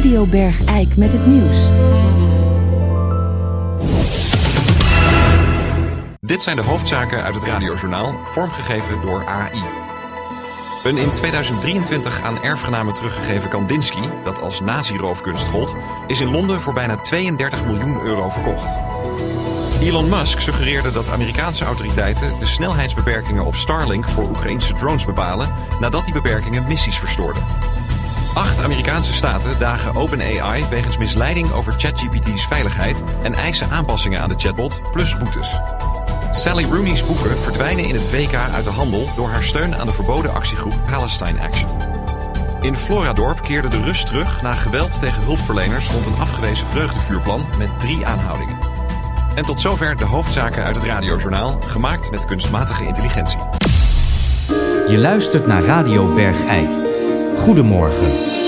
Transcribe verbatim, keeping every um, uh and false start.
Radio Bergijk met het nieuws. Dit zijn de hoofdzaken uit het radiojournaal, vormgegeven door A I. Een in tweeduizend drieëntwintig aan erfgenamen teruggegeven Kandinsky, dat als nazi-roofkunst gold, is in Londen voor bijna tweeëndertig miljoen euro verkocht. Elon Musk suggereerde dat Amerikaanse autoriteiten de snelheidsbeperkingen op Starlink voor Oekraïnse drones bepalen nadat die beperkingen missies verstoorden. Acht Amerikaanse staten dagen OpenAI wegens misleiding over ChatGPT's veiligheid en eisen aanpassingen aan de chatbot plus boetes. Sally Rooney's boeken verdwijnen in het V K uit de handel door haar steun aan de verboden actiegroep Palestine Action. In Floradorp keerde de rust terug na geweld tegen hulpverleners rond een afgewezen vreugdevuurplan met drie aanhoudingen. En tot zover de hoofdzaken uit het radiojournaal, gemaakt met kunstmatige intelligentie. Je luistert naar Radio Bergijk. Goedemorgen.